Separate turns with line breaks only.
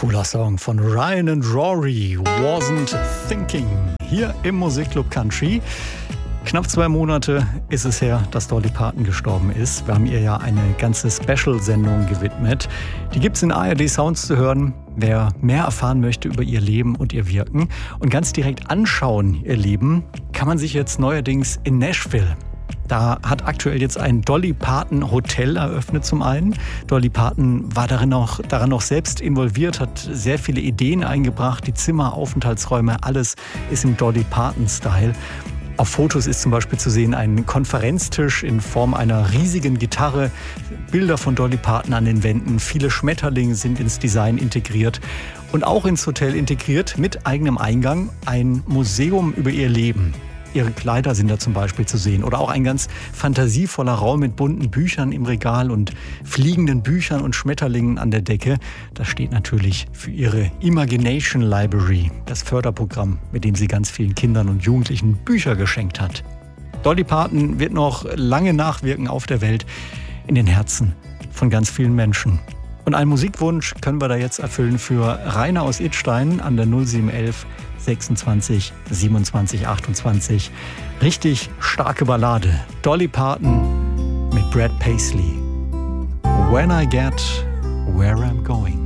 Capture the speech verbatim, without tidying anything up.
Cooler Song von Ryan and Rory, Wasn't Thinking, hier im Musikclub Country. Knapp zwei Monate ist es her, dass Dolly Parton gestorben ist. Wir haben ihr ja eine ganze Special-Sendung gewidmet. Die gibt es in A R D Sounds zu hören. Wer mehr erfahren möchte über ihr Leben und ihr Wirken und ganz direkt anschauen, ihr Leben, kann man sich jetzt neuerdings in Nashville. Da hat aktuell jetzt ein Dolly Parton Hotel eröffnet zum einen. Dolly Parton war darin auch, daran auch selbst involviert, hat sehr viele Ideen eingebracht. Die Zimmer, Aufenthaltsräume, alles ist im Dolly Parton-Style. Auf Fotos ist zum Beispiel zu sehen ein Konferenztisch in Form einer riesigen Gitarre, Bilder von Dolly Parton an den Wänden, viele Schmetterlinge sind ins Design integriert und auch ins Hotel integriert mit eigenem Eingang ein Museum über ihr Leben. Ihre Kleider sind da zum Beispiel zu sehen oder auch ein ganz fantasievoller Raum mit bunten Büchern im Regal und fliegenden Büchern und Schmetterlingen an der Decke. Das steht natürlich für ihre Imagination Library, das Förderprogramm, mit dem sie ganz vielen Kindern und Jugendlichen Bücher geschenkt hat. Dolly Parton wird noch lange nachwirken auf der Welt, in den Herzen von ganz vielen Menschen. Und einen Musikwunsch können wir da jetzt erfüllen für Rainer aus Idstein an der null sieben elf sechsundzwanzig siebenundzwanzig achtundzwanzig. Richtig starke Ballade. Dolly Parton mit Brad Paisley. When I get where I'm going.